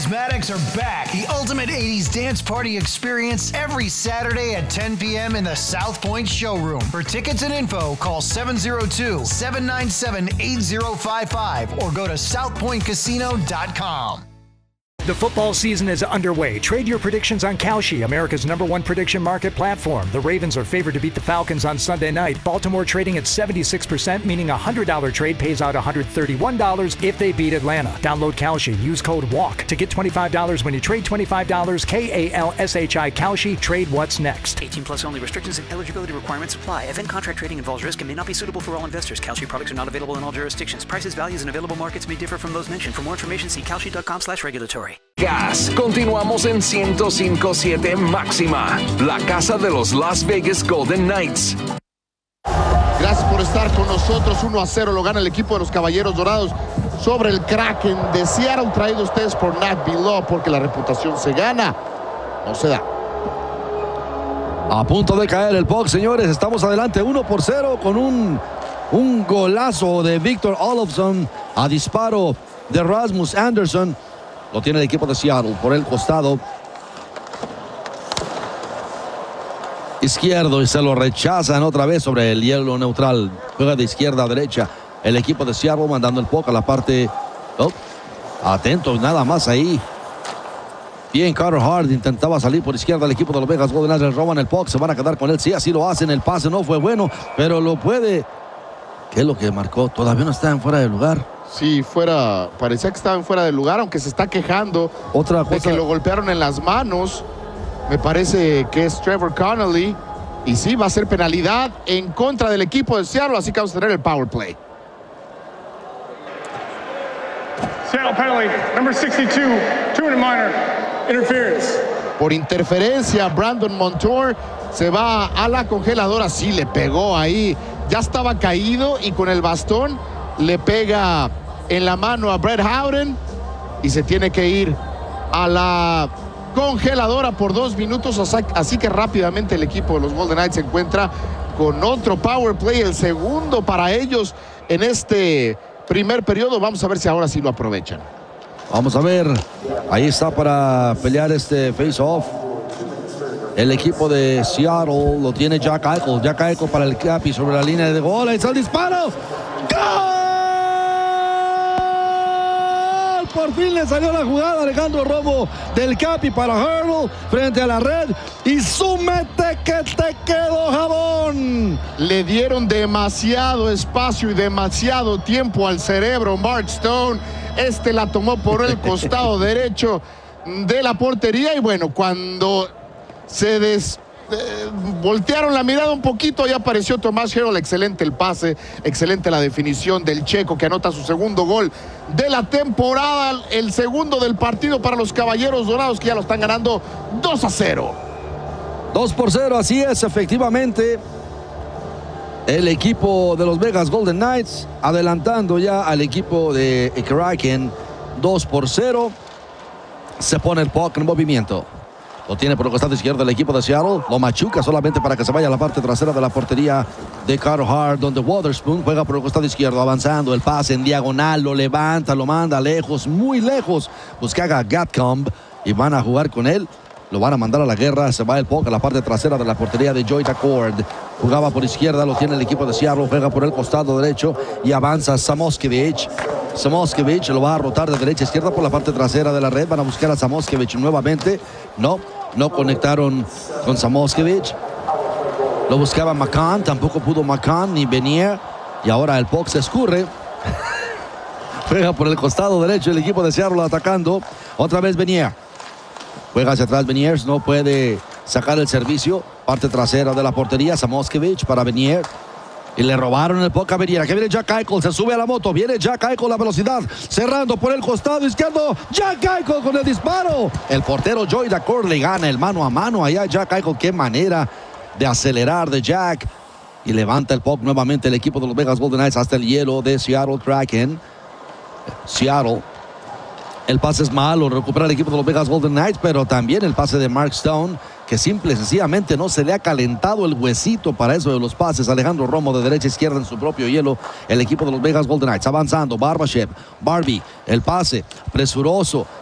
Charismatics are back. The ultimate 80s dance party experience every Saturday at 10 p.m. in the South Point showroom. For tickets and info, call 702-797-8055 or go to southpointcasino.com. The football season is underway. Trade your predictions on Kalshi, America's #1 prediction market platform. The Ravens are favored to beat the Falcons on Sunday night. Baltimore trading at 76%, meaning a $100 trade pays out $131 if they beat Atlanta. Download Kalshi. Use code WALK to get $25 when you trade $25. KALSHI Kalshi. Trade what's next. 18 plus only. Restrictions and eligibility requirements apply. Event contract trading involves risk and may not be suitable for all investors. Kalshi products are not available in all jurisdictions. Prices, values, and available markets may differ from those mentioned. For more information, see kalshi.com/regulatory. Gas. Continuamos en 105.7 Máxima, la casa de los Las Vegas Golden Knights. Gracias por estar con nosotros. 1-0 lo gana el equipo de los Caballeros Dorados sobre el Kraken de Seattle, traído ustedes por Nat Below, porque la reputación se gana, no se da. A punto de caer el puck, señores. Estamos adelante 1-0 con un golazo de Victor Olofsson a disparo de Rasmus Andersson. Lo tiene el equipo de Seattle por el costado izquierdo y se lo rechazan otra vez sobre el hielo neutral. Juega de izquierda a derecha el equipo de Seattle, mandando el puck a la parte. Atentos nada más ahí. Bien, Carter Hart intentaba salir por izquierda el equipo de los Vegas Golden Knights. Roban el puck, se van a quedar con él. Sí, así lo hacen. El pase no fue bueno, pero lo puede. ¿Qué es lo que marcó? Todavía no está en fuera de lugar. Sí, parecía que estaba en fuera de lugar, aunque se está quejando otra cosa, de que lo golpearon en las manos. Me parece que es Trevor Connolly. Y sí, va a ser penalidad en contra del equipo de Seattle, así que vamos a tener el power play. Seattle penalty, number 62, 2 and minor, interference. Por interferencia, Brandon Montour se va a la congeladora. Sí, le pegó ahí. Ya estaba caído y con el bastón le pega en la mano a Brett Howden y se tiene que ir a la congeladora por 2 minutos. Así que rápidamente el equipo de los Golden Knights se encuentra con otro power play, el segundo para ellos en este primer periodo. Vamos a ver si ahora sí lo aprovechan. Vamos a ver. Ahí está para pelear este face-off el equipo de Seattle. Lo tiene Jack Eichel. Jack Eichel para el Capi sobre la línea de gol. Ahí está el disparo. ¡Gol! Por fin le salió la jugada a Alejandro Romo del Capi para Hurdle frente a la red. Y súmete que te quedó, jabón. Le dieron demasiado espacio y demasiado tiempo al cerebro Mark Stone. La tomó por el costado derecho de la portería. Y bueno, cuando se voltearon la mirada un poquito y apareció Tomás Hertl. Excelente el pase, excelente la definición del checo, que anota su segundo gol de la temporada, el segundo del partido para los Caballeros Dorados, que ya lo están ganando 2-0. 2-0, así es, efectivamente. El equipo de los Vegas Golden Knights adelantando ya al equipo de Kraken 2-0. Se pone el puck en movimiento. Lo tiene por el costado izquierdo el equipo de Seattle. Lo machuca solamente para que se vaya a la parte trasera de la portería de Carter Hart, donde Wotherspoon juega por el costado izquierdo, avanzando el pase en diagonal, lo levanta, lo manda lejos, muy lejos. Busca a Gatcomb y van a jugar con él. Lo van a mandar a la guerra. Se va el puck a la parte trasera de la portería de Joy Daccord. Jugaba por izquierda, lo tiene el equipo de Seattle. Juega por el costado derecho y avanza Samoskevich. Samoskevich lo va a rotar de derecha a izquierda por la parte trasera de la red. Van a buscar a Samoskevich nuevamente. No conectaron con Samoskevich. Lo buscaba McCann. Tampoco pudo McCann ni Benier. Y ahora el puck se escurre. Juega por el costado derecho el equipo de Seattle atacando. Otra vez Benier. Juega hacia atrás Benier. No puede sacar el servicio. Parte trasera de la portería. Samoskevich para Benier. Y le robaron el puck a Benier. Aquí viene Jack Eichel. Se sube a la moto. Viene Jack Eichel a velocidad. Cerrando por el costado izquierdo. Jack Eichel con el disparo. El portero Joy Daccord le gana el mano a mano allá Jack Eichel. Qué manera de acelerar de Jack. Y levanta el puck nuevamente el equipo de los Vegas Golden Knights hasta el hielo de Seattle Kraken. Seattle. El pase es malo, recupera el equipo de los Vegas Golden Knights, pero también el pase de Mark Stone, que simple y sencillamente no se le ha calentado el huesito para eso de los pases. Alejandro Romo de derecha a izquierda en su propio hielo. El equipo de los Vegas Golden Knights avanzando. Barbashev, Barbie, el pase presuroso